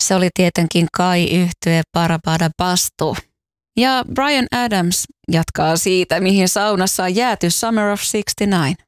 Se oli tietenkin Kai-yhtye Parabada Bastu. Ja Bryan Adams jatkaa siitä, mihin saunassa on jääty Summer of 69.